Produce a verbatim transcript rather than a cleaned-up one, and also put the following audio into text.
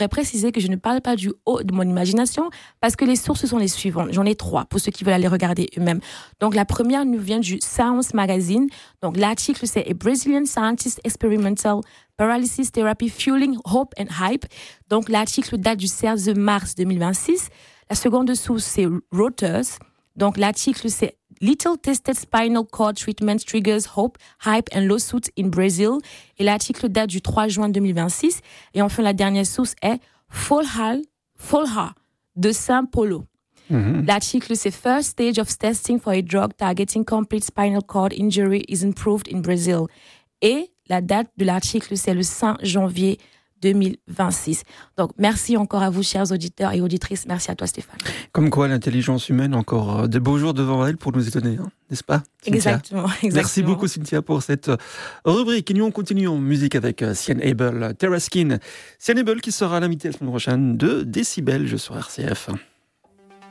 voudrais préciser que je ne parle pas du haut de mon imagination parce que les sources sont les suivantes. J'en ai trois pour ceux qui veulent aller regarder eux-mêmes. Donc, la première nous vient du Science Magazine. Donc, l'article, c'est « A Brazilian Scientist Experimental Paralysis Therapy Fueling Hope and Hype ». Donc, l'article date du seize mars deux mille vingt-six. La seconde source, c'est Reuters. Donc, l'article, c'est Little Tested Spinal Cord Treatment Triggers Hope, Hype and Lawsuits in Brazil. Et l'article date du trois juin deux mille vingt-six. Et enfin, la dernière source est Folha, Folha de São Paulo. Mm-hmm. L'article, c'est First Stage of Testing for a Drug Targeting Complete Spinal Cord Injury is Improved in Brazil. Et la date de l'article, c'est le cinq janvier deux mille vingt-six. Donc, merci encore à vous, chers auditeurs et auditrices. Merci à toi, Stéphane. Comme quoi, l'intelligence humaine a encore de beaux jours devant elle pour nous étonner, hein, n'est-ce pas, Cynthia? Exactement, exactement. Merci beaucoup, Cynthia, pour cette rubrique. Et nous, on continue en musique avec Sian Abel, Terra Skin. Sian Abel qui sera l'invité la semaine prochaine de Décibel, je sur R C F.